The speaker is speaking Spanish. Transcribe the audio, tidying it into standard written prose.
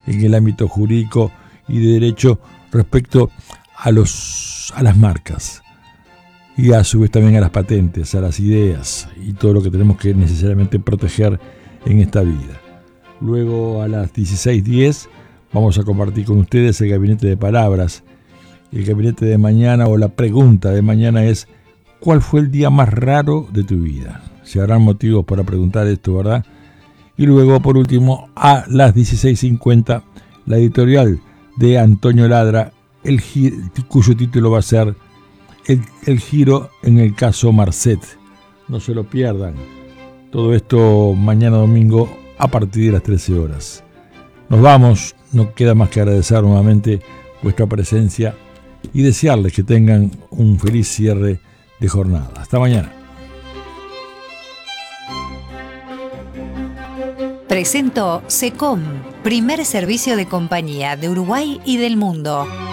en el ámbito jurídico y de derecho respecto a las marcas y a su vez también a las patentes, a las ideas y todo lo que tenemos que necesariamente proteger en esta vida. Luego a las 16:10 vamos a compartir con ustedes el gabinete de palabras. El gabinete de mañana, o la pregunta de mañana, es: ¿cuál fue el día más raro de tu vida? Se habrán motivos para preguntar esto, ¿verdad? Y luego, por último, a las 16:50, la editorial de Antonio Ladra, cuyo título va a ser el giro en el caso Marcet. No se lo pierdan. Todo esto mañana domingo a partir de las 13 horas. Nos vamos, no queda más que agradecer nuevamente vuestra presencia y desearles que tengan un feliz cierre de jornada. Hasta mañana. Presento SECOM, primer servicio de compañía de Uruguay y del mundo.